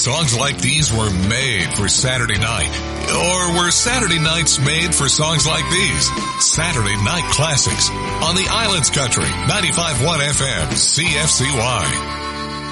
Songs like these were made for Saturday night. Or were Saturday nights made for songs like these? Saturday Night Classics on the Islands Country, 95.1 FM, CFCY.